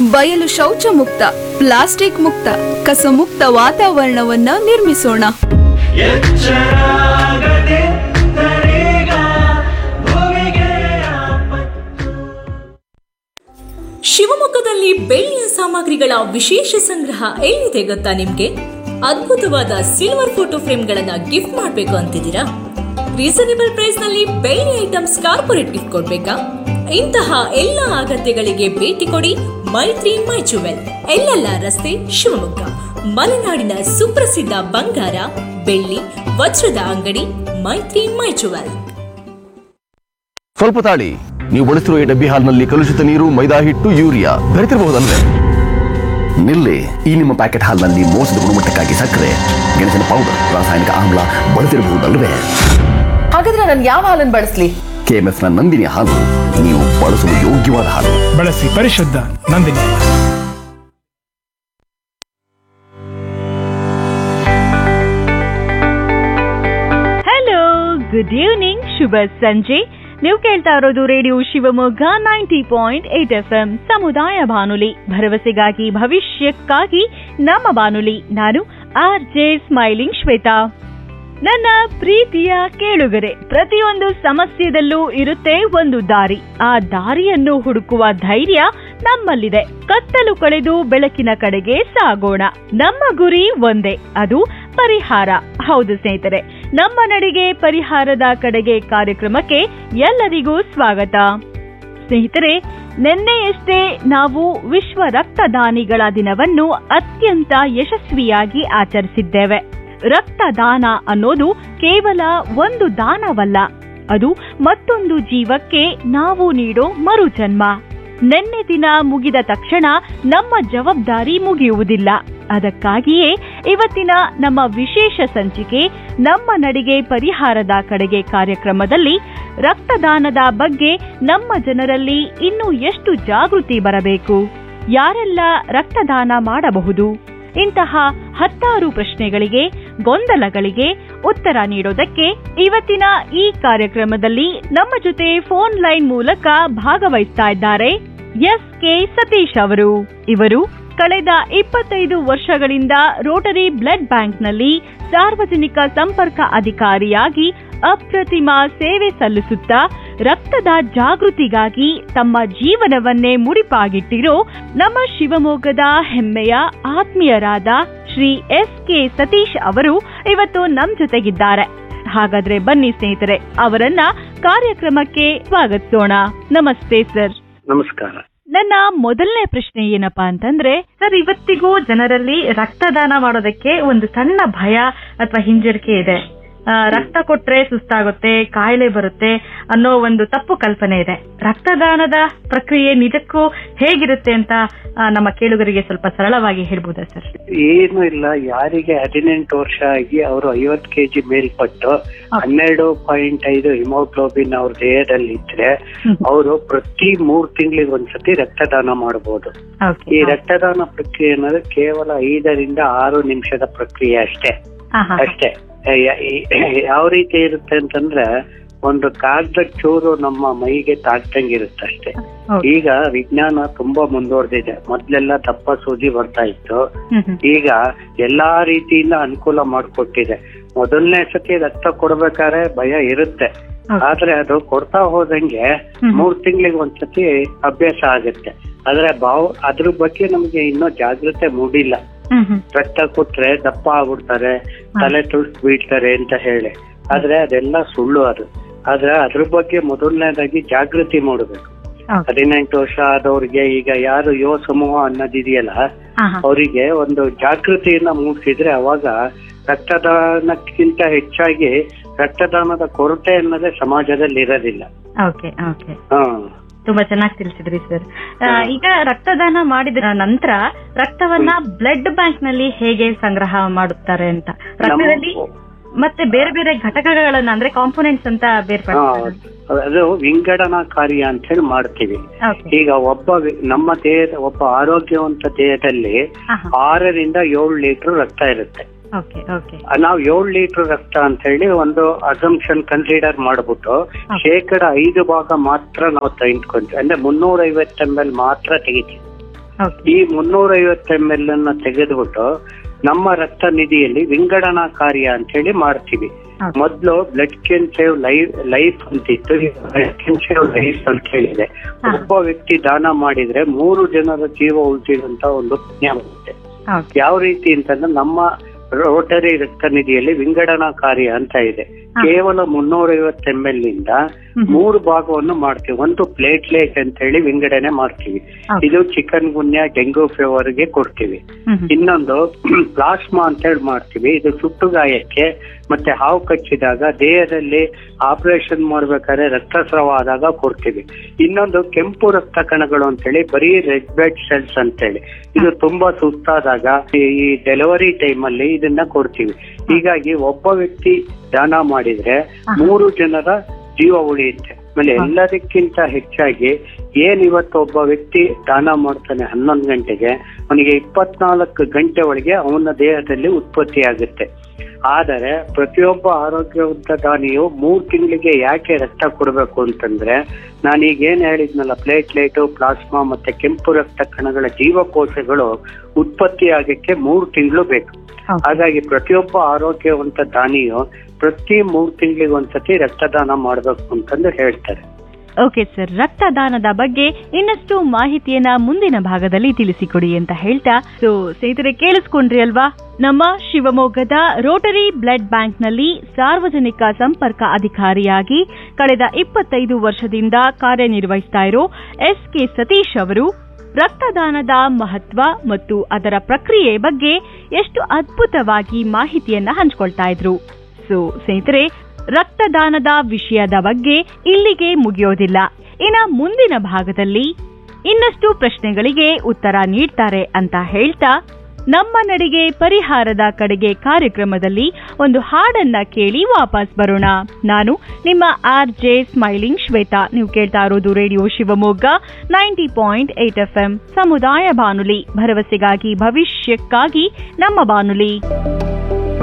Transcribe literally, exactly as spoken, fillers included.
ಬಯಲು ಶೌಚ ಮುಕ್ತ, ಪ್ಲಾಸ್ಟಿಕ್ ಮುಕ್ತ, ಕಸ ಮುಕ್ತ ವಾತಾವರಣವನ್ನ ನಿರ್ಮಿಸೋಣ. ಶಿವಮೊಗ್ಗದಲ್ಲಿ ಬೆಳ್ಳಿಯ ಸಾಮಗ್ರಿಗಳ ವಿಶೇಷ ಸಂಗ್ರಹ ಎಲ್ಲಿದೆ ಗೊತ್ತಾ ನಿಮ್ಗೆ? ಅದ್ಭುತವಾದ ಸಿಲ್ವರ್ ಫೋಟೋ ಫ್ರೇಮ್ಗಳನ್ನ ಗಿಫ್ಟ್ ಮಾಡಬೇಕು ಅಂತಿದ್ದೀರಾ? ರೀಸನೇಬಲ್ ಪ್ರೈಸ್ ನಲ್ಲಿ ಬೆಳ್ಳಿ ಐಟಮ್ಸ್ ಕಾರ್ಪೊರೇಟ್ ಗಿಫ್ಟ್ ಕೊಡ್ಬೇಕಾ? ಇಂತಹ ಎಲ್ಲ ಅಗತ್ಯಗಳಿಗೆ ಭೇಟಿ ಕೊಡಿ ಮೈತ್ರಿ ಮೈ ಜುವೆಲ್, ಎಲ್ಲೆಲ್ಲ ರಸ್ತೆ, ಶಿವಮೊಗ್ಗ. ಮಲೆನಾಡಿನ ಸುಪ್ರಸಿದ್ಧ ಬಂಗಾರ, ಬೆಳ್ಳಿ, ವಜ್ರದ ಅಂಗಡಿ ಮೈತ್ರಿ ಮೈ ಜುವೆಲ್. ಸ್ವಲ್ಪ ತಾಳಿ, ನೀವು ಬಳಸಿರುವ ಈ ಡಬ್ಬಿ ಹಾಲ್ನಲ್ಲಿ ಕಲುಷಿತ ನೀರು, ಮೈದಾ ಹಿಟ್ಟು, ಯೂರಿಯಾ ಬೆರೆತಿರಬಹುದಲ್ವೇ? ನಿಲ್ಲಿ, ಈ ನಿಮ್ಮ ಪ್ಯಾಕೆಟ್ ಹಾಲ್ನಲ್ಲಿ ಮೋಸದ ಗುಣಮಟ್ಟಕ್ಕಾಗಿ ಸಕ್ಕರೆ, ಗೆಣಸಿನ ಪೌಡರ್, ರಾಸಾಯನಿಕ ಆಮ್ಲ ಬಳಸಿರಬಹುದಲ್ವೇ? ಹಾಗಾದ್ರೆ ನಾನು ಯಾವ ಹಾಲನ್ನು ಬಳಸಲಿ? ಕೆಎಂಎಫ್ ನ ನಂದಿನಿ ಹಾಲು ನೀವು ಬಳಸಲು ಯೋಗ್ಯವಾದ ಹಾಲು. ಬಳಸಿ ಪರಿಶುದ್ಧ ನಂದಿನಿ. ಹಲೋ, ಗುಡ್ ಈವ್ನಿಂಗ್, ಶುಭ ಸಂಜೆ. ನೀವು ಕೇಳ್ತಾ ಇರೋದು radio Shivamogga ninety point eight F M ಸಮುದಾಯ ಬಾನುಲಿ, ಭರವಸೆಗಾಗಿ ಭವಿಷ್ಯಕ್ಕಾಗಿ ನಮ್ಮ ಬಾನುಲಿ. ನಾನು ಆರ್ ಜೆ ಸ್ಮೈಲಿಂಗ್ ಶ್ವೇತಾ. ನನ್ನ ಪ್ರೀತಿಯ ಕೇಳುಗರೆ, ಪ್ರತಿಯೊಂದು ಸಮಸ್ಯೆದಲ್ಲೂ ಇರುತ್ತೆ ಒಂದು ದಾರಿ. ಆ ದಾರಿಯನ್ನು ಹುಡುಕುವ ಧೈರ್ಯ ನಮ್ಮಲ್ಲಿದೆ. ಕತ್ತಲು ಕಳೆದು ಬೆಳಕಿನ ಕಡೆಗೆ ಸಾಗೋಣ. ನಮ್ಮ ಗುರಿ ಒಂದೇ, ಅದು ಪರಿಹಾರ. ಹೌದು ಸ್ನೇಹಿತರೆ, ನಮ್ಮ ನಡಿಗೆ ಪರಿಹಾರದ ಕಡೆಗೆ ಕಾರ್ಯಕ್ರಮಕ್ಕೆ ಎಲ್ಲರಿಗೂ ಸ್ವಾಗತ. ಸ್ನೇಹಿತರೆ, ನಿನ್ನೆಯಷ್ಟೇ ನಾವು ವಿಶ್ವ ರಕ್ತದಾನಿಗಳ ದಿನವನ್ನು ಅತ್ಯಂತ ಯಶಸ್ವಿಯಾಗಿ ಆಚರಿಸಿದ್ದೇವೆ. ರಕ್ತದಾನ ಅನ್ನೋದು ಕೇವಲ ಒಂದು ದಾನವಲ್ಲ, ಅದು ಮತ್ತೊಂದು ಜೀವಕ್ಕೆ ನಾವು ನೀಡೋ ಮರುಜನ್ಮ. ನಿನ್ನೆ ದಿನ ಮುಗಿದ ತಕ್ಷಣ ನಮ್ಮ ಜವಾಬ್ದಾರಿ ಮುಗಿಯುವುದಿಲ್ಲ. ಅದಕ್ಕಾಗಿಯೇ ಇವತ್ತಿನ ನಮ್ಮ ವಿಶೇಷ ಸಂಚಿಕೆ ನಮ್ಮ ನಡಿಗೆ ಪರಿಹಾರದ ಕಡೆಗೆ ಕಾರ್ಯಕ್ರಮದಲ್ಲಿ ರಕ್ತದಾನದ ಬಗ್ಗೆ ನಮ್ಮ ಜನರಲ್ಲಿ ಇನ್ನೂ ಎಷ್ಟು ಜಾಗೃತಿ ಬರಬೇಕು, ಯಾರೆಲ್ಲ ರಕ್ತದಾನ ಮಾಡಬಹುದು, ಇಂತಹ ಹತ್ತಾರು ಪ್ರಶ್ನೆಗಳಿಗೆ, ಗೊಂದಲಗಳಿಗೆ ಉತ್ತರ ನೀಡೋದಕ್ಕೆ ಇವತ್ತಿನ ಈ ಕಾರ್ಯಕ್ರಮದಲ್ಲಿ ನಮ್ಮ ಜೊತೆ ಫೋನ್ ಲೈನ್ ಮೂಲಕ ಭಾಗವಹಿಸ್ತಾ ಇದ್ದಾರೆ ಎಸ್ ಕೆ ಸತೀಶ್ ಅವರು. ಇವರು ಕಳೆದ ಇಪ್ಪತ್ತೈದು ವರ್ಷಗಳಿಂದ ರೋಟರಿ ಬ್ಲಡ್ ಬ್ಯಾಂಕ್ನಲ್ಲಿ ಸಾರ್ವಜನಿಕ ಸಂಪರ್ಕ ಅಧಿಕಾರಿಯಾಗಿ ಅಪ್ರತಿಮ ಸೇವೆ ಸಲ್ಲಿಸುತ್ತಾ ರಕ್ತದ ಜಾಗೃತಿಗಾಗಿ ತಮ್ಮ ಜೀವನವನ್ನೇ ಮುಡಿಪಾಗಿಟ್ಟಿರೋ ನಮ್ಮ ಶಿವಮೊಗ್ಗದ ಹೆಮ್ಮೆಯ ಆತ್ಮೀಯರಾದ ಶ್ರೀ ಎಸ್ ಕೆ ಸತೀಶ್ ಅವರು ಇವತ್ತು ನಮ್ ಜೊತೆಗಿದ್ದಾರೆ. ಹಾಗಾದ್ರೆ ಬನ್ನಿ ಸ್ನೇಹಿತರೆ, ಅವರನ್ನ ಕಾರ್ಯಕ್ರಮಕ್ಕೆ ಸ್ವಾಗತಿಸೋಣ. ನಮಸ್ತೆ ಸರ್. ನಮಸ್ಕಾರ. ನನ್ನ ಮೊದಲನೇ ಪ್ರಶ್ನೆ ಏನಪ್ಪಾ ಅಂತಂದ್ರೆ, ಸರ್, ಇವತ್ತಿಗೂ ಜನರಲ್ಲಿ ರಕ್ತದಾನ ಮಾಡೋದಕ್ಕೆ ಒಂದು ಸಣ್ಣ ಭಯ ಅಥವಾ ಹಿಂಜರಿಕೆ ಇದೆ. ರಕ್ತ ಕೊಟ್ರೆ ಸುಸ್ತಾಗುತ್ತೆ, ಕಾಯಿಲೆ ಬರುತ್ತೆ ಅನ್ನೋ ಒಂದು ತಪ್ಪು ಕಲ್ಪನೆ ಇದೆ. ರಕ್ತದಾನದ ಪ್ರಕ್ರಿಯೆ ನಿಜಕ್ಕೂ ಹೇಗಿರುತ್ತೆ ಅಂತ ನಮ್ಮ ಕೇಳುಗರಿಗೆ ಸ್ವಲ್ಪ ಸರಳವಾಗಿ ಹೇಳ್ಬೋದಾ ಸರ್? ಏನು ಇಲ್ಲ, ಯಾರಿಗೆ ಹದಿನೆಂಟು ವರ್ಷ ಆಗಿ ಅವರು ಐವತ್ತು ಕೆಜಿ ಮೇಲ್ಪಟ್ಟು ಹನ್ನೆರಡು ಪಾಯಿಂಟ್ ಐದು ಹಿಮೋಗ್ಲೋಬಿನ್ ಅವ್ರ ದೇಹದಲ್ಲಿ ಇದ್ರೆ ಅವರು ಪ್ರತಿ ಮೂರ್ ತಿಂಗಳಿಗೆ ಒಂದ್ಸತಿ ರಕ್ತದಾನ ಮಾಡಬಹುದು. ಈ ರಕ್ತದಾನ ಪ್ರಕ್ರಿಯೆ ಅನ್ನೋದು ಕೇವಲ ಐದರಿಂದ ಆರು ನಿಮಿಷದ ಪ್ರಕ್ರಿಯೆ ಅಷ್ಟೇ ಅಷ್ಟೇ ಯಾವ ರೀತಿ ಇರುತ್ತೆ ಅಂತಂದ್ರೆ, ಒಂದು ಕಾಗದ ಚೂರು ನಮ್ಮ ಮೈಗೆ ತಾಕ್ತಂಗಿರುತ್ತೆ ಅಷ್ಟೇ. ಈಗ ವಿಜ್ಞಾನ ತುಂಬಾ ಮುಂದುವರೆದಿದೆ. ಮೊದ್ಲೆಲ್ಲ ದಪ್ಪ ಸೂಜಿ ಬರ್ತಾ ಇತ್ತು, ಈಗ ಎಲ್ಲಾ ರೀತಿಯಿಂದ ಅನುಕೂಲ ಮಾಡಿಕೊಟ್ಟಿದೆ. ಮೊದಲನೇ ಸತಿ ರಕ್ತ ಕೊಡ್ಬೇಕಾದ್ರೆ ಭಯ ಇರುತ್ತೆ, ಆದ್ರೆ ಅದು ಕೊಡ್ತಾ ಹೋದಂಗೆ ಮೂರ್ ತಿಂಗಳಿಗೆ ಒಂದ್ಸತಿ ಅಭ್ಯಾಸ ಆಗುತ್ತೆ. ಆದ್ರೆ ಭಾವ ಅದ್ರ ಬಗ್ಗೆ ನಮ್ಗೆ ಇನ್ನೂ ಜಾಗೃತೆ ಮೂಡಿಲ್ಲ. ರಕ್ತ ಕೊಟ್ರೆ ದಪ್ಪ ಆಗ್ಬಿಡ್ತಾರೆ, ತಲೆ ತುಳ್ಸ್ ಬೀಳ್ತಾರೆ ಅಂತ ಹೇಳಿ. ಆದ್ರೆ ಅದೆಲ್ಲ ಸುಳ್ಳು. ಅದು ಆದ್ರೆ ಅದ್ರ ಬಗ್ಗೆ ಮೊದಲನೇದಾಗಿ ಜಾಗೃತಿ ಮೂಡಬೇಕು. ಹದಿನೆಂಟು ವರ್ಷ ಆದವ್ರಿಗೆ, ಈಗ ಯಾರು ಯುವ ಸಮೂಹ ಅನ್ನೋದಿದೆಯಲ್ಲ, ಅವರಿಗೆ ಒಂದು ಜಾಗೃತಿಯನ್ನ ಮೂಡಿಸಿದ್ರೆ ಅವಾಗ ರಕ್ತದಾನಕ್ಕಿಂತ ಹೆಚ್ಚಾಗಿ ರಕ್ತದಾನದ ಕೊರತೆ ಅನ್ನೋದೇ ಸಮಾಜದಲ್ಲಿ ಇರೋದಿಲ್ಲ. ತುಂಬಾ ಚೆನ್ನಾಗಿ ತಿಳಿಸಿದ್ರಿ ಸರ್. ಈಗ ರಕ್ತದಾನ ಮಾಡಿದ ನಂತರ ರಕ್ತವನ್ನ ಬ್ಲಡ್ ಬ್ಯಾಂಕ್ ನಲ್ಲಿ ಹೇಗೆ ಸಂಗ್ರಹ ಮಾಡುತ್ತಾರೆ ಅಂತ, ರಕ್ತದಲ್ಲಿ ಮತ್ತೆ ಬೇರೆ ಬೇರೆ ಘಟಕಗಳನ್ನ ಅಂದ್ರೆ ಕಾಂಪೋನೆಂಟ್ಸ್ ಅಂತ ಬೇರ್ಪಡಿಸ್ತಾರೆ. ಅದು ವಿಂಗಡಣಾ ಕಾರ್ಯ ಅಂತ ಹೇಳಿ ಮಾಡ್ತೀವಿ. ಈಗ ಒಬ್ಬ ನಮ್ಮ ದೇಹದ ಒಬ್ಬ ಆರೋಗ್ಯವಂತ ದೇಹದಲ್ಲಿ ಆರರಿಂದ ಏಳು ಲೀಟರ್ ರಕ್ತ ಇರುತ್ತೆ. ನಾವು ಏಳು ಲೀಟರ್ ರಕ್ತ ಅಂತ ಹೇಳಿ ಒಂದು ಅಸಂಪ್ಷನ್ ಕನ್ಸಿಡರ್ ಮಾಡ್ಬಿಟ್ಟು ಶೇಕಡ ಐದು ಭಾಗ ಮಾತ್ರ ನಾವು ತೆಗೆದುಕೊಂತೀವಿ. ಅಂದ್ರೆ ಮುನ್ನೂರ ಐವತ್ತು ಎಂ ಎಲ್ ಮಾತ್ರ ತೆಗಿತೀವಿ. ಈ ಮುನ್ನೂರ ಐವತ್ತು ಎಂ ಎಲ್ ಅನ್ನ ತೆಗೆದುಬಿಟ್ಟು ನಮ್ಮ ರಕ್ತ ನಿಧಿಯಲ್ಲಿ ವಿಂಗಡಣಾ ಕಾರ್ಯ ಅಂತ ಹೇಳಿ ಮಾಡ್ತೀವಿ. ಮೊದ್ಲು blood can save life life ಅಂತಿತ್ತು, ಬ್ಲಡ್ ಕ್ಯಾನ್ ಸೇವ್ ಲೈಫ್ ಅಂತ ಹೇಳಿದೆ. ಒಬ್ಬ ವ್ಯಕ್ತಿ ದಾನ ಮಾಡಿದ್ರೆ ಮೂರು ಜನರ ಜೀವ ಉಳಿಸಿದಂತ ಒಂದು ಪುಣ್ಯ ಬರುತ್ತೆ. ಯಾವ ರೀತಿ ಅಂತಂದ್ರೆ ನಮ್ಮ ರೋಟರಿ ರಕ್ತ ನಿಧಿಯಲ್ಲಿ ವಿಂಗಡಣಾ ಕಾರ್ಯ ಅಂತ ಇದೆ. ಕೇವಲ ಮುನ್ನೂರ ಐವತ್ತು ಎಂ ಎಲ್ ಇಂದ ಮೂರು ಭಾಗವನ್ನು ಮಾಡ್ತೀವಿ. ಒಂದು ಪ್ಲೇಟ್ಲೆಟ್ ಅಂತ ಹೇಳಿ ವಿಂಗಡಣೆ ಮಾಡ್ತೀವಿ, ಇದು ಚಿಕನ್ ಗುನ್ಯಾ ಡೆಂಗು ಫೀವರ್ ಗೆ ಕೊಡ್ತೀವಿ. ಇನ್ನೊಂದು ಪ್ಲಾಸ್ಮಾ ಅಂತ ಹೇಳಿ ಮಾಡ್ತೀವಿ, ಇದು ಸುಟ್ಟು ಗಾಯಕ್ಕೆ ಮತ್ತೆ ಹಾವು ಕಚ್ಚಿದಾಗ ದೇಹದಲ್ಲಿ ಆಪರೇಷನ್ ಮಾಡ್ಬೇಕಾದ್ರೆ ರಕ್ತಸ್ರಾವ ಆದಾಗ ಕೊಡ್ತೀವಿ. ಇನ್ನೊಂದು ಕೆಂಪು ರಕ್ತ ಕಣಗಳು ಅಂತ ಹೇಳಿ ಬರೀ ರೆಡ್ ಬ್ಲಡ್ ಸೆಲ್ಸ್ ಅಂತ ಹೇಳಿ, ಇದು ತುಂಬಾ ಸುಸ್ತಾದಾಗ ಈ ಡೆಲಿವರಿ ಟೈಮ್ ಅಲ್ಲಿ ಇದನ್ನ ಕೊಡ್ತೀವಿ. ಹೀಗಾಗಿ ಒಬ್ಬ ವ್ಯಕ್ತಿ ದಾನ ಮಾಡಿದ್ರೆ ಮೂರು ಜನರ ಜೀವ ಉಳಿಯುತ್ತೆ. ಆಮೇಲೆ ಎಲ್ಲದಕ್ಕಿಂತ ಹೆಚ್ಚಾಗಿ ಏನ್ ಇವತ್ತು ಒಬ್ಬ ವ್ಯಕ್ತಿ ದಾನ ಮಾಡ್ತಾನೆ ಹನ್ನೊಂದು ಗಂಟೆಗೆ, ಅವನಿಗೆ ಇಪ್ಪತ್ನಾಲ್ಕು ಗಂಟೆ ಒಳಗೆ ಅವನ ದೇಹದಲ್ಲಿ ಉತ್ಪತ್ತಿ ಆಗುತ್ತೆ. ಆದರೆ ಪ್ರತಿಯೊಬ್ಬ ಆರೋಗ್ಯವಂತ ದಾನಿಯು ಮೂರ್ ತಿಂಗಳಿಗೆ ಯಾಕೆ ರಕ್ತ ಕೊಡಬೇಕು ಅಂತಂದ್ರೆ, ನಾನೀಗ ಏನ್ ಹೇಳಿದ್ನಲ್ಲ, ಪ್ಲೇಟ್ಲೆಟ್, ಪ್ಲಾಸ್ಮಾ ಮತ್ತೆ ಕೆಂಪು ರಕ್ತ ಕಣಗಳ ಜೀವಕೋಶಗಳು ಉತ್ಪತ್ತಿ ಆಗಕ್ಕೆ ಮೂರು ತಿಂಗಳು ಬೇಕು. ಹಾಗಾಗಿ ಪ್ರತಿಯೊಬ್ಬ ಆರೋಗ್ಯವಂತ ದಾನಿಯು ಪ್ರತಿ ಮೂರ್ ತಿಂಗಳಿಗೆ ಒಂದ್ಸತಿ ರಕ್ತದಾನ ಮಾಡ್ಬೇಕು ಅಂತಂದು ಹೇಳ್ತಾರೆ. ಓಕೆ ಸರ್, ರಕ್ತದಾನದ ಬಗ್ಗೆ ಇನ್ನಷ್ಟು ಮಾಹಿತಿಯನ್ನ ಮುಂದಿನ ಭಾಗದಲ್ಲಿ ತಿಳಿಸಿಕೊಡಿ ಅಂತ ಹೇಳ್ತಾ, ಸೊ ಸ್ನೇಹಿತರೆ ಕೇಳಿಸ್ಕೊಂಡ್ರಿ ಅಲ್ವಾ, ನಮ್ಮ ಶಿವಮೊಗ್ಗದ ರೋಟರಿ ಬ್ಲಡ್ ಬ್ಯಾಂಕ್ ನಲ್ಲಿ ಸಾರ್ವಜನಿಕ ಸಂಪರ್ಕ ಅಧಿಕಾರಿಯಾಗಿ ಕಳೆದ ಇಪ್ಪತ್ತೈದು ವರ್ಷದಿಂದ ಕಾರ್ಯನಿರ್ವಹಿಸ್ತಾ ಇರೋ ಎಸ್ ಕೆ ಸತೀಶ್ ಅವರು ರಕ್ತದಾನದ ಮಹತ್ವ ಮತ್ತು ಅದರ ಪ್ರಕ್ರಿಯೆ ಬಗ್ಗೆ ಎಷ್ಟು ಅದ್ಭುತವಾಗಿ ಮಾಹಿತಿಯನ್ನ ಹಂಚಿಕೊಳ್ತಾ ಇದ್ರು. ಸೊ ಸ್ನೇಹಿತರೆ, ರಕ್ತದಾನದ ವಿಷಯದ ಬಗ್ಗೆ ಇಲ್ಲಿಗೆ ಮುಗಿಯೋದಿಲ್ಲ. ಇನ್ನ ಮುಂದಿನ ಭಾಗದಲ್ಲಿ ಇನ್ನಷ್ಟು ಪ್ರಶ್ನೆಗಳಿಗೆ ಉತ್ತರ ನೀಡ್ತಾರೆ ಅಂತ ಹೇಳ್ತಾ, ನಮ್ಮ ನಡಿಗೆ ಪರಿಹಾರದ ಕಡೆಗೆ ಕಾರ್ಯಕ್ರಮದಲ್ಲಿ ಒಂದು ಹಾಡನ್ನ ಕೇಳಿ ವಾಪಸ್ ಬರೋಣ. ನಾನು ನಿಮ್ಮ ಆರ್ ಜೆ ಸ್ಮೈಲಿಂಗ್ ಶ್ವೇತಾ. ನೀವು ಕೇಳ್ತಾ ಇರೋದು radio Shivamogga ninety point eight F M ಸಮುದಾಯ ಬಾನುಲಿ, ಭರವಸೆಗಾಗಿ ಭವಿಷ್ಯಕ್ಕಾಗಿ ನಮ್ಮ ಬಾನುಲಿ.